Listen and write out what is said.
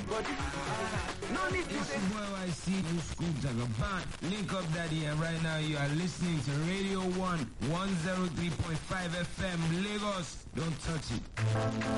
body. No need to This is boy YC, you Scoop Jagaban. Link up, daddy, and right now you are listening to Radio 1 103.5 FM Lagos. Don't touch it.